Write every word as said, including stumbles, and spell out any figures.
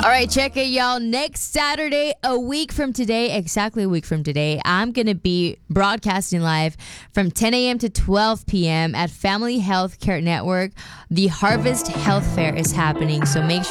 All right, check it, y'all. Next Saturday, a week from today, exactly a week from today, I'm going to be broadcasting live from ten a.m. to twelve p.m. at Family Health Care Network. The Harvest Health Fair is happening, so make